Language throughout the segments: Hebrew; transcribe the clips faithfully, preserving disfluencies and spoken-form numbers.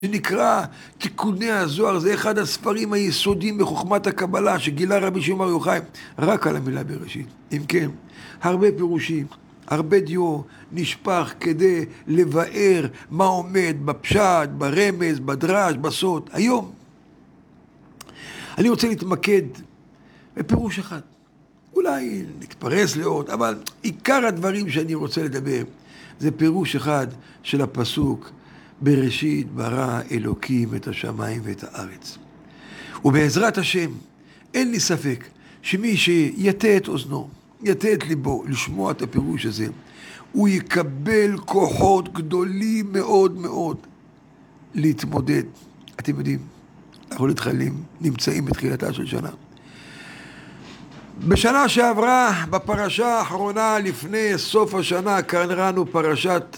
שנקרא תיקוני הזוהר, זה אחד הספרים היסודיים בחוכמת הקבלה שגילה רבי שמעון בר יוחאי רק על המילה בראשית. אם כן, הרבה פירושים, הרבה דיו נשפך כדי לבאר מה עומד בפשט, ברמז, בדרש, בסוד. היום אני רוצה להתמקד בפירוש אחד. אולי נתפרס לעוד, אבל עיקר הדברים שאני רוצה לדבר זה פירוש אחד של הפסוק בראשית ברא אלוקים את השמיים ואת הארץ. ובעזרת השם אין לי ספק שמי שיתה את אוזנו, יתה את ליבו לשמוע את הפירוש הזה, הוא יקבל כוחות גדולים מאוד מאוד להתמודד. אתם יודעים, אנחנו נתחילים, נמצאים בתחילתה של שנה. בשנה שעברה, בפרשה האחרונה לפני סוף השנה, קראנו פרשת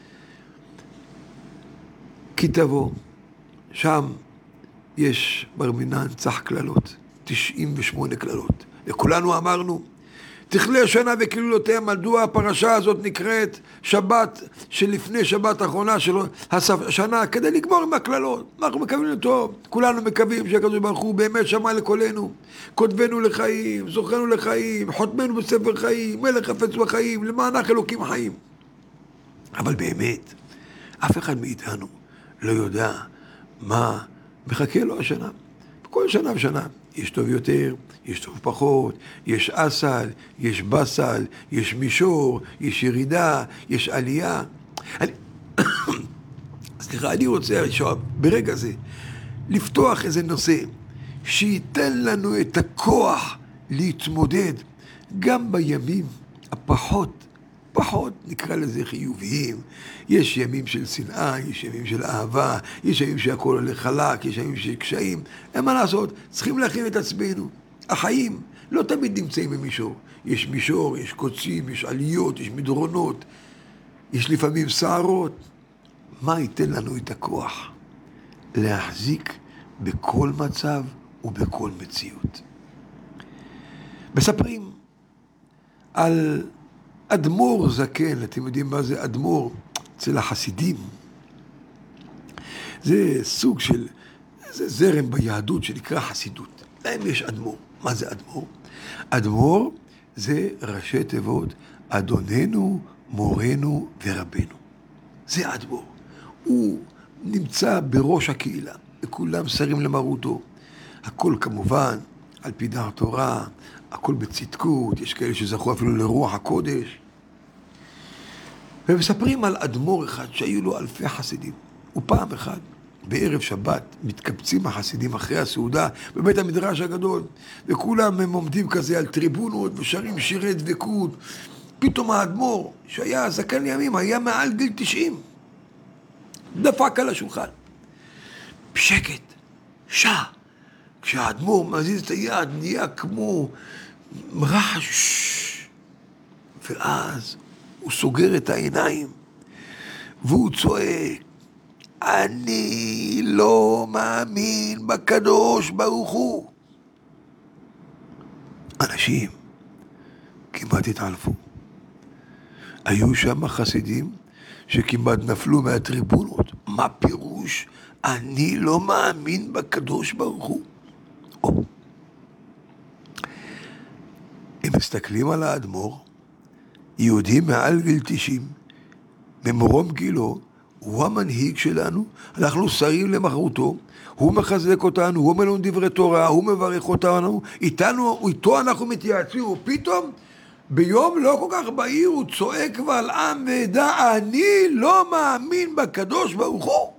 כי תבוא. שם יש בר מינן צח כללות, תשעים ושמונה כללות. וכולנו אמרנו, תכלה שנה וכלולותיה. מדוע הפרשה הזאת נקראת שבת שלפני שבת האחרונה של השנה? כדי לגמור עם הכללות. אנחנו מקווים לטוב, כולנו מקווים שהקדוש ברוך הוא באמת שמע לקולנו, כותבנו לחיים, זוכרנו לחיים, חותמנו בספר חיים, מלך חפץ בחיים, למענך אלוקים חיים. אבל באמת, אף אחד מאיתנו לא יודע מה מחכה לו השנה. בכל שנה ושנה יש טוב יותר, יש טוב פחות, יש אסל, יש בסל, יש מישור, יש ירידה, יש עלייה. אני... סליחה, אני רוצה עכשיו, ברגע זה, לפתוח איזה נושא שייתן לנו את הכוח להתמודד גם בימים הפחות, פחות נקרא לזה חיוביים. יש ימים של שנאה, יש ימים של אהבה, יש ימים שהכל הולך חלק, יש ימים של קשיים. אין מה לעשות, צריכים להכין את עצמנו. החיים לא תמיד נמצאים במישור. יש מישור, יש קוצים, יש עליות, יש מדרונות, יש לפעמים סערות. מה ייתן לנו את הכוח להחזיק בכל מצב ובכל מציאות? מספרים על אדמו"ר זקן. אתם יודעים מה זה אדמו"ר? אצל החסידים זה סוג של, זה זרם ביהדות שנקרא חסידות. להם יש אדמו"ר. מה זה אדמו"ר? אדמו"ר זה ראשי תיבות אדוננו, מורנו ורבנו. זה אדמו"ר. הוא נמצא בראש הקהילה, וכולם שרים למרותו. הכל כמובן על פי דעת תורה, הכל בצדקות. יש כאלה שזכו אפילו לרוח הקודש. ומספרים על אדמו"ר אחד שהיו לו אלפי חסידים. ופעם אחד, בערב שבת, מתקבצים החסידים אחרי הסעודה בבית המדרש הגדול, וכולם הם עומדים כזה על טריבונות ושרים שירי דבקות. פתאום האדמו"ר, שהיה זקן לימים, היה מעל גיל תשעים, דפק על השולחן. בשקט, שעה. כשהאדמו"ר מזיז את היד, נהיה כמו רעש. ואז הוא סוגר את העיניים, והוא צועק, אני לא מאמין בקדוש ברוך הוא. אנשים כמעט התעלפו. היו שם חסידים שכמעט נפלו מהטריבונות. מה פירוש? אני לא מאמין בקדוש ברוך הוא. או. הם מסתכלים על האדמו"ר, יהודי מעל גיל תשעים, ממרום גילו, הוא המנהיג שלנו, אנחנו שרים למחרותו, הוא מחזק אותנו, הוא מלון דברי תורה, הוא מברך אותנו, איתנו, איתו אנחנו מתייעצים, ופתאום ביום לא כל כך בהיר הוא צועק קבל עם ועדה, אני לא מאמין בקדוש ברוך הוא.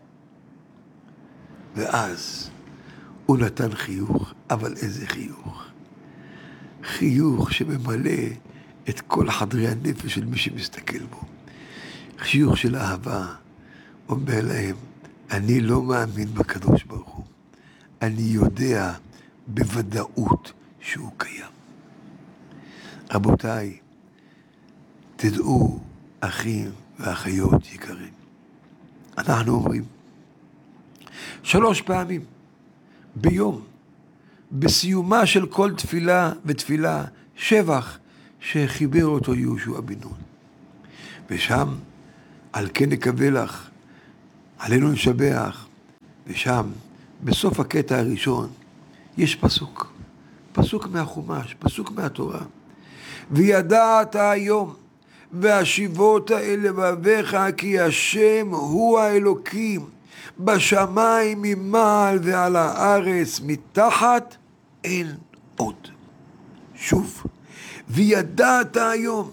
ואז הוא נתן חיוך, אבל איזה חיוך? חיוך שממלא את כל חדרי הנפש של מי שמסתכל בו. חיוך של אהבה. אומר להם, אני לא מאמין בקדוש ברוך הוא. אני יודע בוודאות שהוא קיים. רבותיי, תדעו, אחים ואחיות יקרים, אנחנו אומרים שלוש פעמים ביום, בסיומה של כל תפילה ותפילה, שבח שחיבר אותו יהושע בן נון. ושם, על כן נקווה לך, עלינו לשבח, ושם, בסוף הקטע הראשון, יש פסוק, פסוק מהחומש, פסוק מהתורה. וידעת היום, והשיבות אל לבביך, כי השם הוא האלוקים, בשמיים ממעל ועל הארץ מתחת, אין עוד. שוב, וידעת היום,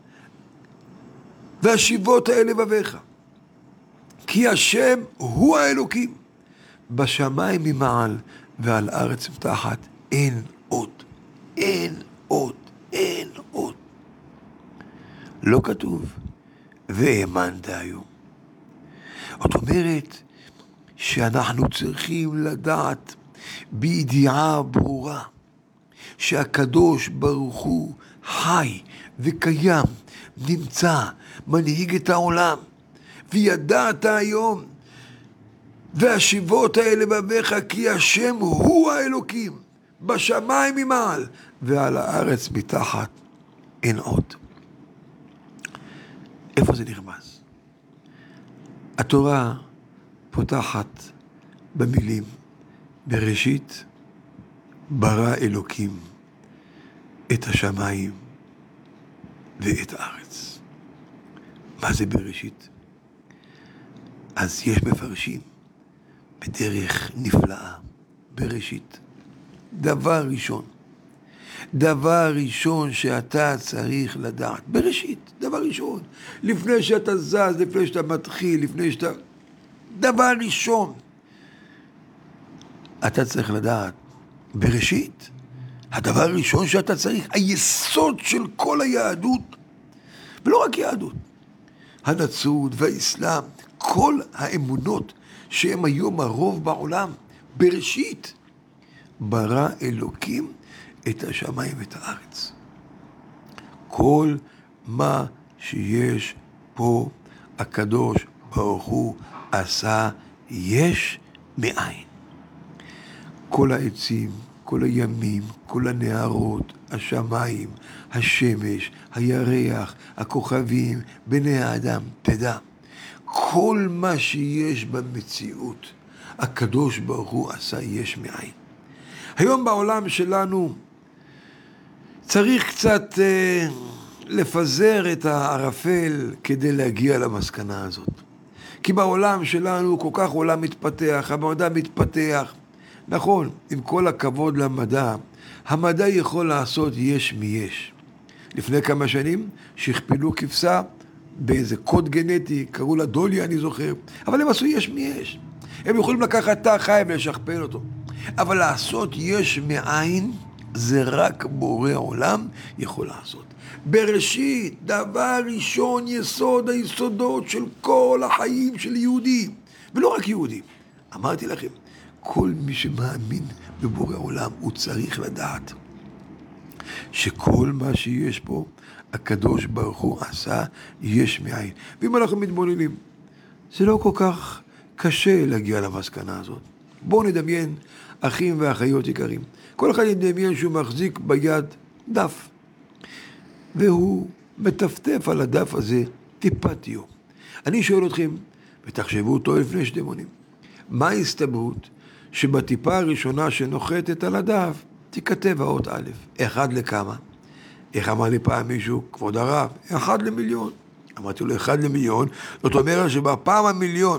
והשיבות אל לבביך, כי השם הוא האלוקים, בשמיים ממעל ועל הארץ מתחת, אין עוד, אין עוד, אין עוד. לא כתוב, והאמנת היום. זאת אומרת שאנחנו צריכים לדעת בידיעה ברורה שהקדוש ברוך הוא חי וקיים, נמצא, מנהיג את העולם. וידעת היום, והשיבות האלה לבביך, כי השם הוא האלוקים, בשמיים ממעל ועל הארץ מתחת, אין עוד. איפה זה נרמז? התורה פותחת במילים, בראשית ברא אלוקים את השמיים ואת הארץ. מה זה בראשית? אז יש מפרשים בדרך נפלאה, בראשית. דבר ראשון, דבר ראשון שאתה צריך לדעת, בראשית, דבר ראשון, לפני שאתה זז, לפני שאתה מתחיל, לפני שאתה... דבר ראשון, אתה צריך לדעת, בראשית, הדבר הראשון שאתה צריך, היסוד של כל היהדות, ולא רק יהדות, הנצרות והאסלאם, כל האמונות שהם היום הרוב בעולם, בראשית, ברא אלוקים את השמיים ואת הארץ. כל מה שיש פה, הקדוש ברוך הוא עשה יש מאין. כל העצים, כל הימים, כל הנהרות, השמיים, השמש, הירח, הכוכבים, בני האדם, תדע, כל מה שיש במציאות, הקדוש ברוך הוא עשה יש מאין. היום בעולם שלנו צריך קצת אה, לפזר את הערפל כדי להגיע למסקנה הזאת. כי בעולם שלנו כל כך עולם מתפתח, המדע מתפתח. נכון, עם כל הכבוד למדע, המדע יכול לעשות יש מיש. לפני כמה שנים שכפלו כבשה באיזה קוד גנטי, קראו לה דוליה אני זוכר, אבל הם עשו יש מיש. הם יכולים לקחת תא חי ולשכפל אותו. אבל לעשות יש מאין זה רק בורא עולם יכול לעשות. בראשית, דבר ראשון, יסוד היסודות של כל החיים של יהודים, ולא רק יהודים. אמרתי לכם, כל מי שמאמין בבורא עולם הוא צריך לדעת שכל מה שיש פה הקדוש ברוך הוא עשה יש מאין. ואם אנחנו מתבוננים, זה לא כל כך קשה להגיע למסקנה הזאת. בואו נדמיין אחים ואחיות יקרים. כל אחד ידמיין שהוא מחזיק ביד דף, והוא מטפטף על הדף הזה טיפת יום. אני שואל אתכם, ותחשבו טוב לפני שאתם עונים, מה ההסתברות שבטיפה הראשונה שנוחתת על הדף תיכתב האות א', אחד לכמה? איך אמר לי פעם מישהו, כבוד הרב, אחד למיליון. אמרתי לו, אחד למיליון, זאת אומרת שבפעם המיליון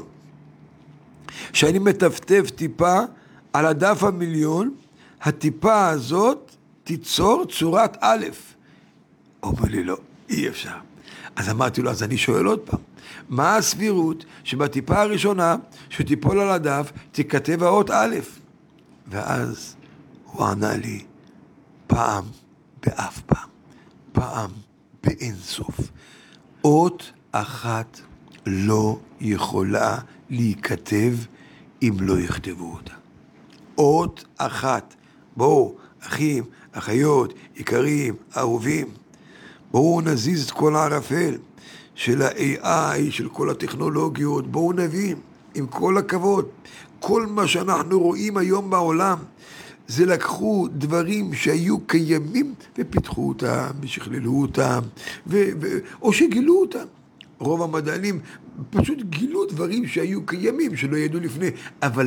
שאני מטפטף טיפה על הדף המיליון, הטיפה הזאת תיצור צורת א'. אומר לי, לא, אי אפשר. אז אמרתי לו, אז אני שואל עוד פעם, מה הסבירות שבטיפה הראשונה שתיפול על הדף תיכתב האות א'? ואז הוא ענה לי, פעם באף פעם, פעם באין סוף. אות אחת לא יכולה להיכתב אם לא יכתבו אותה. אות אחת. בואו, אחים, אחיות, יקרים, אהובים, בואו נזיז את כל הערפל של ה-איי איי, של כל הטכנולוגיות, בואו נבין, עם כל הכבוד, כל מה שאנחנו רואים היום בעולם, זה לקחו דברים שהיו קיימים ופיתחו אותם, ושכללו אותם, ו- ו- או שגילו אותם. רוב המדענים פשוט גילו דברים שהיו קיימים, שלא ידעו לפני, אבל